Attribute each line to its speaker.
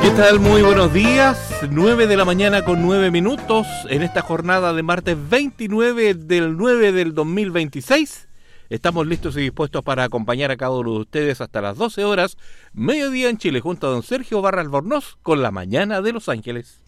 Speaker 1: ¿Qué tal? Muy buenos días, 9 de la mañana con 9 minutos en esta jornada de martes 29 del 9 del 2026. Estamos listos y dispuestos para acompañar a cada uno de ustedes hasta las 12 horas, mediodía en Chile, junto a don Sergio Barra Albornoz con la mañana de Los Ángeles.